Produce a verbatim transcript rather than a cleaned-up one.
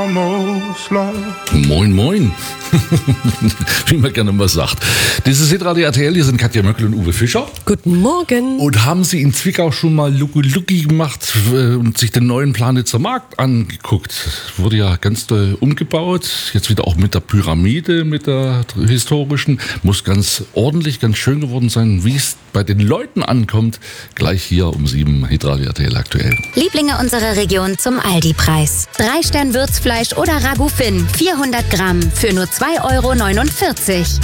Moin, moin. Wie man gerne mal sagt. Das ist Hitradio R T L, hier sind Katja Möckel und Uwe Fischer. Guten Morgen. Und haben Sie in Zwickau schon mal Lucky-Lucky gemacht und sich den neuen Planitzer Markt angeguckt? Wurde ja ganz doll umgebaut. Jetzt wieder auch mit der Pyramide, mit der historischen. Muss ganz ordentlich, ganz schön geworden sein. Wie es bei den Leuten ankommt, gleich hier um sieben Hitradio R T L aktuell. Lieblinge unserer Region zum Aldi-Preis. Drei Stern Würzfleisch oder Ragout Finn, vierhundert Gramm für nur zwei Euro neunundvierzig.